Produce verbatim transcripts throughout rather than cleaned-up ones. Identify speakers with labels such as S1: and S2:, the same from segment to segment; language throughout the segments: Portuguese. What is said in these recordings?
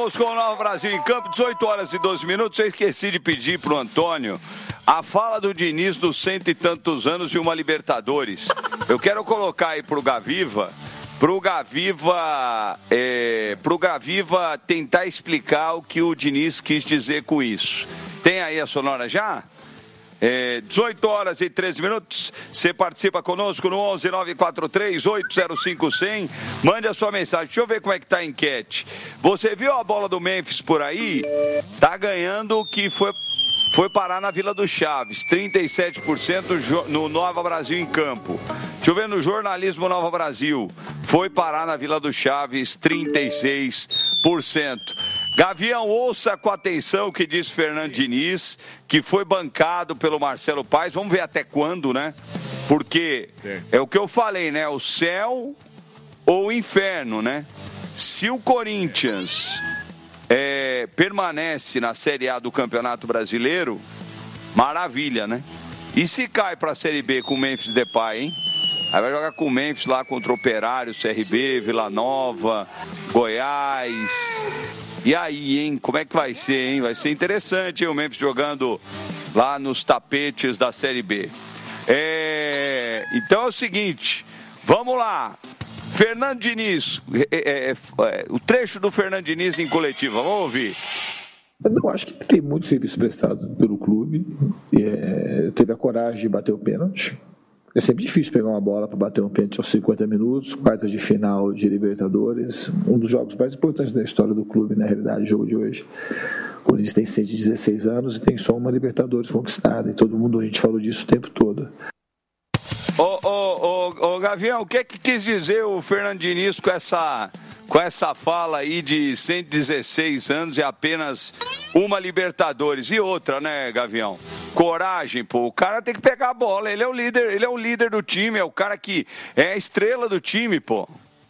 S1: Voltamos com o Nova Brasil em Campo, dezoito horas e doze minutos. Eu esqueci de pedir pro Antônio a fala do Diniz dos cento e tantos anos de uma Libertadores. Eu quero colocar aí pro Gaviva, pro Gaviva, é, pro Gaviva tentar explicar o que o Diniz quis dizer com isso. Tem aí a sonora já? É, dezoito horas e treze minutos, você participa conosco no onze nove quatro três oito zero cinco zero zero, mande a sua mensagem. Deixa eu ver como é que tá a enquete. Você viu a bola do Memphis por aí? Tá ganhando o que foi, foi parar na Vila do Chaves, trinta e sete por cento no Nova Brasil em Campo. Deixa eu ver no jornalismo Nova Brasil, foi parar na Vila do Chaves, trinta e seis por cento. Gavião, ouça com atenção o que diz Fernando Diniz, que foi bancado pelo Marcelo Paes. Vamos ver até quando, né? Porque é o que eu falei, né? O céu ou o inferno, né? Se o Corinthians é, permanece na Série A do Campeonato Brasileiro, maravilha, né? E se cai para a Série B com o Memphis Depay, hein? Aí vai jogar com o Memphis lá contra o Operário, C R B, Vila Nova, Goiás. E aí, hein? Como é que vai ser, hein? Vai ser interessante, hein? O Memphis jogando lá nos tapetes da Série B. É... Então é o seguinte, vamos lá. Fernando Diniz, é, é, é, o trecho do Fernando Diniz em coletiva, vamos ouvir.
S2: Eu não acho que tem muito serviço prestado pelo clube. É, teve a coragem de bater o pênalti. É sempre difícil pegar uma bola para bater um pênalti aos cinquenta minutos, quartas de final de Libertadores, um dos jogos mais importantes da história do clube, na realidade, o jogo de hoje. O Corinthians tem cento e dezesseis anos e tem só uma Libertadores conquistada, e todo mundo, a gente falou disso o tempo todo.
S1: Ô, ô, ô, ô Gavião, o que é que quis dizer o Fernando Diniz com essa, com essa fala aí de cento e dezesseis anos e apenas uma Libertadores? E outra, né, Gavião? Coragem, pô. O cara tem que pegar a bola. Ele é o líder, ele é o líder do time, é o cara que é a estrela do time, pô.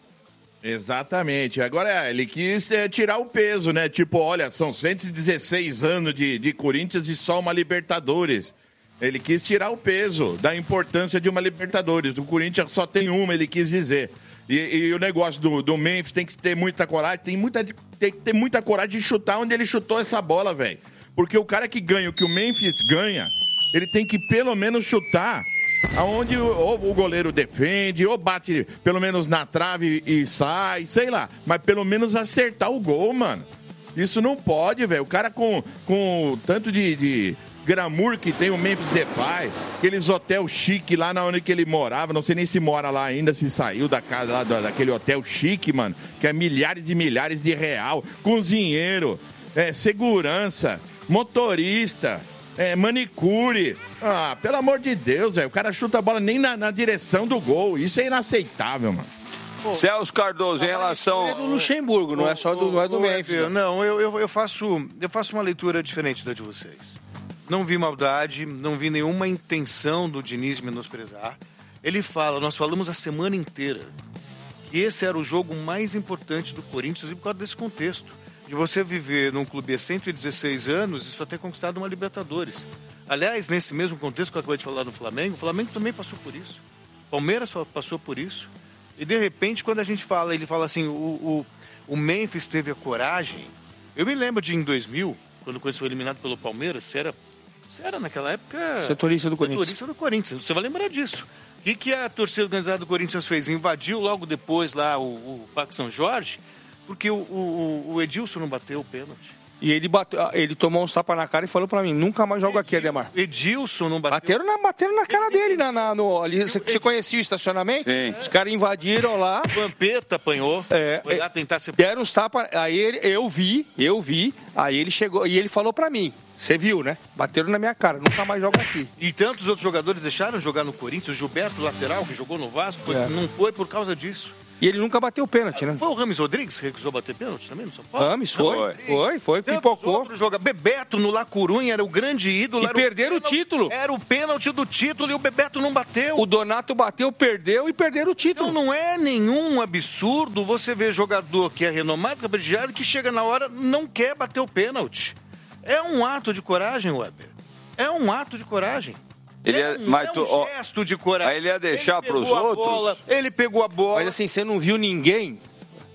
S3: Exatamente. Agora, ele quis é, tirar o peso, né? Tipo, olha, são cento e dezesseis anos de, de Corinthians e só uma Libertadores. Ele quis tirar o peso da importância de uma Libertadores. Do Corinthians só tem uma, ele quis dizer. E, e o negócio do, do Memphis tem que ter muita coragem, tem, muita, tem que ter muita coragem de chutar onde ele chutou essa bola, velho. Porque o cara que ganha o que o Memphis ganha, ele tem que pelo menos chutar aonde o, ou o goleiro defende, ou bate pelo menos na trave e sai, sei lá. Mas pelo menos acertar o gol, mano. Isso não pode, velho. O cara com, com tanto de, de glamour que tem o Memphis Depay, aqueles hotel chique lá na onde que ele morava, não sei nem se mora lá ainda, se saiu da casa lá daquele hotel chique, mano, que é milhares e milhares de real, cozinheiro, é, segurança, motorista, é, manicure. Ah, pelo amor de Deus, velho. O cara chuta a bola nem na, na direção do gol. Isso é inaceitável, mano.
S1: Pô, Celso Cardoso, em relação...
S4: É do Luxemburgo, não é só do, não é do Memphis.
S5: Não, eu, eu, eu, faço, eu faço uma leitura diferente da de vocês. Não vi maldade, não vi nenhuma intenção do Diniz de menosprezar. Ele fala, nós falamos a semana inteira, que esse era o jogo mais importante do Corinthians e por causa desse contexto. De você viver num clube há cento e dezesseis anos e só ter conquistado uma Libertadores. Aliás, nesse mesmo contexto que eu acabei de falar do Flamengo, o Flamengo também passou por isso. O Palmeiras passou por isso. E de repente, quando a gente fala, ele fala assim, o, o, o Memphis teve a coragem. Eu me lembro de em dois mil, quando o Corinthians foi eliminado pelo Palmeiras, você era, você era naquela época...
S4: Setorista do Corinthians.
S5: Setorista do Corinthians, você vai lembrar disso. O que, que a torcida organizada do Corinthians fez? Invadiu logo depois lá o, o Parque São Jorge... Porque o, o, o Edilson não bateu o pênalti.
S4: E ele, bateu, ele tomou uns tapas na cara e falou pra mim, nunca mais jogo aqui, Ademar.
S5: Edilson não bateu.
S4: Bateram na, bateram na cara dele. Na, na, no, ali, você, você conhecia o estacionamento?
S1: Sim.
S4: Os caras invadiram lá.
S5: O Vampeta apanhou.
S4: É,
S5: foi lá tentar ser...
S4: Deram uns tapas, aí ele, eu vi, eu vi. Aí ele chegou e ele falou pra mim. Você viu, né? Bateram na minha cara, nunca mais jogo aqui.
S5: E tantos outros jogadores deixaram de jogar no Corinthians. O Gilberto, lateral, que jogou no Vasco, é. não foi por causa disso.
S4: E ele nunca bateu o pênalti, né?
S5: Foi o Rames Rodrigues que recusou bater pênalti também no São Paulo?
S4: Rames, foi, foi, foi, pipocou.
S5: Joga... Bebeto no La Corunha era o grande ídolo.
S4: E perderam o, pênalti, o título.
S5: Era o pênalti do título e o Bebeto não bateu.
S4: O Donato bateu, perdeu e perderam o título.
S5: Então não é nenhum absurdo você ver jogador que é renomado, que é prestigiado, que chega na hora não quer bater o pênalti. É um ato de coragem, Weber. É um ato de coragem.
S1: Ele
S5: é,
S1: é, mas
S5: é um
S1: tu, ó,
S5: gesto de coragem.
S1: Aí ele ia deixar para os outros?
S5: Bola, ele pegou a bola.
S4: Mas assim, você não viu ninguém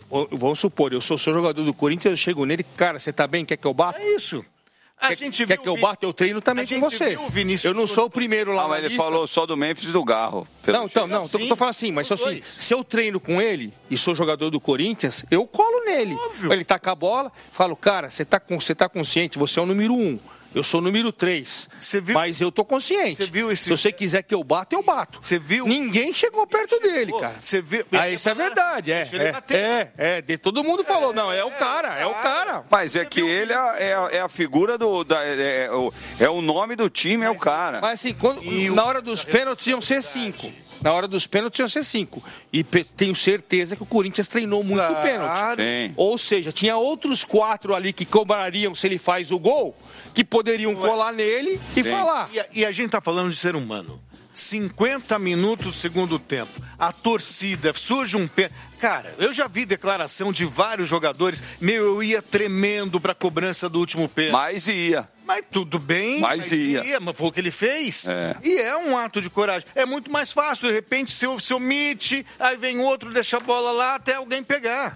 S4: vamos supor, eu sou seu jogador do Corinthians, eu chego nele, cara, você tá bem, quer que eu bata?
S5: É isso. A
S4: Quer,
S5: gente
S4: quer
S5: viu
S4: que eu
S5: Vi-
S4: bata, eu treino também
S5: a
S4: com
S5: gente
S4: você.
S5: viu o Vinícius
S4: Eu não sou o primeiro lá
S1: Ah,
S4: na
S1: mas ele
S4: lista.
S1: falou só do Memphis e do Garro. pelo
S4: Não, então,
S1: jeito.
S4: não, tô,
S5: sim.
S4: tô falando assim, mas
S5: Os
S4: assim,
S5: dois.
S4: se eu treino com ele e sou jogador do Corinthians, eu colo nele.
S5: Óbvio.
S4: Ele tá com a bola, falo, cara, você tá, com, você tá consciente, você é o número um. Eu sou o número três.
S5: Você viu-
S4: Mas eu tô consciente.
S5: Você viu esse-
S4: Se você quiser que eu bata, eu bato.
S5: Você viu-
S4: Ninguém chegou perto dele,
S5: Pô,
S4: cara.
S5: você viu-
S4: Ah, isso é verdade, é.
S5: Deixa ele
S4: É,
S5: bater.
S4: é, é, de- todo mundo falou, não, é o cara, é o cara.
S1: Mas é que ele é, é- é a figura do. Da, é, é o, é o nome do time, é o cara.
S4: Mas assim, quando-
S5: E o-
S4: na hora dos pênaltis iam ser cinco. Na hora dos pênaltis iam ser cinco. E pe- tenho certeza que o Corinthians treinou muito
S5: Claro.
S4: pênalti.
S1: Sim.
S4: Ou seja, tinha outros quatro ali que cobrariam se ele faz o gol, que poderiam colar nele e
S1: Sim.
S4: falar.
S5: E a, e a gente tá falando de ser humano. cinquenta minutos segundo tempo. A torcida, surge um pé. Cara, eu já vi declaração de vários jogadores. Meu, eu ia tremendo pra cobrança do último pênalti.
S1: Mas ia.
S5: Mas tudo bem,
S1: Mas ia.
S5: mas foi o que ele fez.
S1: É.
S5: E é um ato de coragem. É muito mais fácil, de repente, se se omite, aí vem outro, deixa a bola lá até alguém pegar.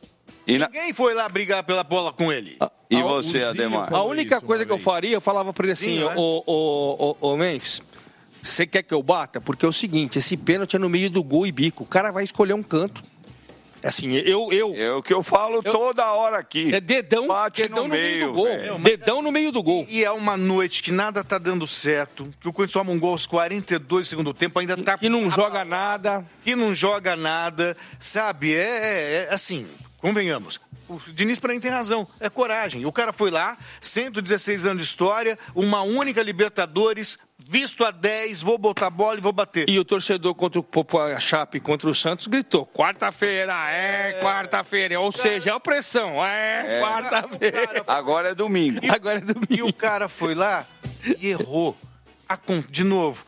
S1: E, na-
S5: Ninguém foi lá brigar pela bola com ele.
S1: e
S3: Ah,
S1: você,
S3: o Zinho
S1: Ademar?
S3: falou
S4: A única
S3: isso
S4: coisa
S3: uma
S4: que eu
S3: vez.
S4: faria, eu falava pra ele assim,
S5: Sim, né?
S4: ô, ô, ô, ô, Memphis, você quer que eu bata? Porque é o seguinte, esse pênalti é no meio do gol e bico. O cara vai escolher um canto. Assim, eu... eu
S1: É o que eu falo
S4: Eu-
S1: toda hora aqui.
S4: é dedão,
S1: Bate
S4: dedão
S1: no
S4: no meio,
S1: meio,
S4: do gol.
S1: velho.
S4: Dedão no meio do gol.
S5: E é uma noite que nada tá dando certo, que o Corinthians toma um gol aos quarenta e dois do segundo tempo, ainda tá...
S4: Que não joga nada.
S5: Que não joga nada, sabe? É, é- é assim, convenhamos. O Diniz para mim tem razão, é coragem. O cara foi lá, cento e dezesseis anos de história, uma única Libertadores, visto a dez, vou botar a bola e vou bater.
S4: E o torcedor contra o Popo- a Chape contra o Santos gritou: quarta-feira, é, quarta-feira. Ou seja, é a pressão, é, quarta-feira.
S1: Agora é domingo.
S4: Agora é
S5: E
S4: domingo.
S5: o cara foi lá e errou. A con- De novo,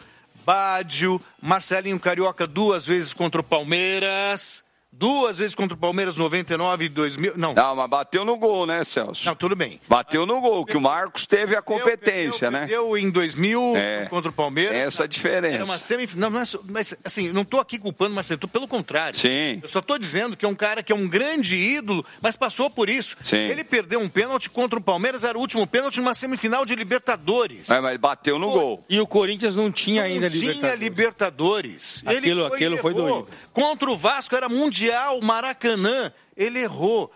S5: Bádio, Marcelinho Carioca duas vezes contra o Palmeiras, duas vezes contra o Palmeiras, noventa e nove e dois mil. Não,
S1: Não, mas bateu no gol, né, Celso?
S5: não, tudo bem.
S1: Bateu no gol, que o Marcos teve a competência,
S5: Perdeu,
S1: né?
S5: Perdeu em dois mil
S1: É.
S5: contra o Palmeiras.
S1: Essa a diferença.
S5: Era uma semifinal. Não, não é só- mas, assim, não estou aqui culpando o Marcelo, pelo contrário.
S1: Sim.
S5: Eu só estou dizendo que é um cara que é um grande ídolo, mas passou por isso.
S1: Sim.
S5: Ele perdeu um pênalti contra o Palmeiras, era o último pênalti numa semifinal de Libertadores.
S1: É, mas bateu no gol.
S4: E o Corinthians não tinha ainda
S5: Não tinha
S4: Libertadores.
S5: Libertadores. Ele
S4: Aquilo- aquilo
S5: e
S4: foi
S5: errou.
S4: doído.
S5: Contra o Vasco era Mundial, Maracanã. Ele errou.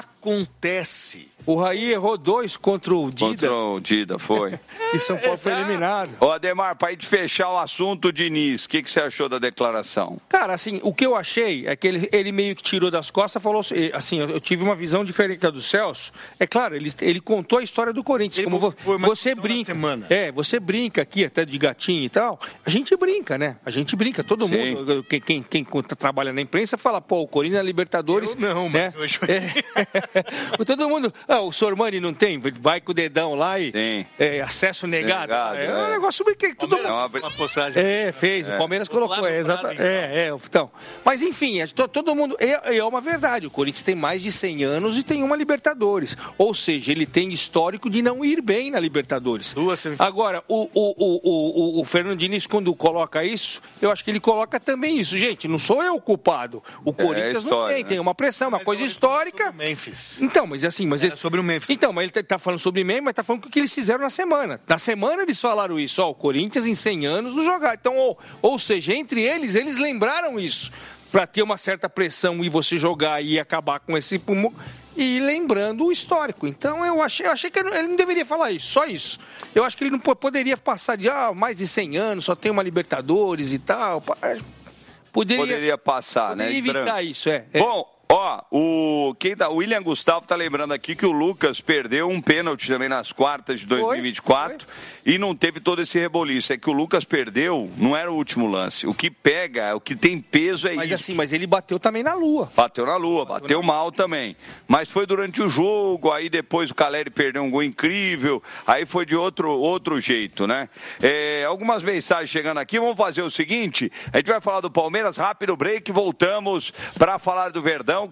S5: Acontece.
S4: O Raí errou dois contra o Dida
S1: Contra o Dida, foi.
S4: e São Paulo foi
S5: Exato.
S4: eliminado.
S1: Ô, Ademar, pra gente fechar o assunto, Diniz, o que, que você achou da declaração?
S4: Cara, assim, o que eu achei é que ele, ele meio que tirou das costas, falou assim, eu, eu tive uma visão diferente da do Celso. É claro, ele, ele contou a história do Corinthians.
S5: Ele
S4: Como
S5: foi-
S4: vo-
S5: foi uma
S4: você
S5: discussão na
S4: brinca.
S5: semana.
S4: É, você brinca aqui até de gatinho e tal. A gente brinca, né? A gente brinca, todo
S1: Sim.
S4: mundo. Quem, quem, quem trabalha na imprensa fala, pô, o Corinthians é Libertadores.
S5: Eu não, mas
S4: né?
S5: hoje-
S4: É. Todo mundo. Ah, o Sormani não tem? Vai com o dedão lá e.
S1: Sim.
S4: É, acesso negado.
S1: negado,
S4: é,
S1: é.
S4: um negócio bem que todo
S1: É uma-
S5: Uma postagem.
S4: é, fez. O Palmeiras
S5: Vou
S4: colocou.
S5: falar do
S4: É, exata,
S5: Flávio,
S4: é, é, então. Mas enfim, é, to- todo mundo. É, é uma verdade. O Corinthians tem mais de cem anos e tem uma Libertadores. Ou seja, ele tem histórico de não ir bem na Libertadores.
S5: Duas semifinais.
S4: Agora, o, o, o, o, o Fernando Diniz, quando coloca isso, eu acho que ele coloca também isso. Gente, não sou eu o culpado. O Corinthians não
S1: história,
S4: tem.
S1: né?
S4: Tem uma pressão, uma coisa
S5: Sobre
S4: histórica.
S5: o Memphis.
S4: Então, mas assim, mas
S5: Era
S4: esse-
S5: sobre o Memphis.
S4: Então, mas ele tá- tá falando sobre Memphis, mas tá falando o que eles fizeram na semana. Na semana eles falaram isso, ó, o Corinthians em cem anos não jogar. Então, ou, ou seja, entre eles, eles lembraram isso. Pra ter uma certa pressão e você jogar e acabar com esse pulmão. E lembrando o histórico. Então, eu achei, eu achei que ele não- ele não deveria falar isso, só isso. Eu acho que ele não po- poderia passar de ah, mais de cem anos, só tem uma Libertadores e tal. Pa- Poderia,
S1: Poderia passar, né?
S4: poderia
S1: em branco.
S4: evitar isso, é. é.
S1: Bom, ó, o, quem tá, o William Gustavo tá lembrando aqui que o Lucas perdeu um pênalti também nas quartas de dois mil e vinte e quatro e não teve todo esse reboliço. É que o Lucas perdeu, não era o último lance. O que pega, o que tem peso é
S4: Mas
S1: isso.
S4: assim, mas ele bateu também na lua.
S1: Bateu na lua, bateu mal também. Mas foi durante o jogo, aí depois o Caleri perdeu um gol incrível, aí foi de outro, outro jeito, né? É, algumas mensagens chegando aqui, vamos fazer o seguinte, a gente vai falar do Palmeiras, rápido break, voltamos para falar do Verdão,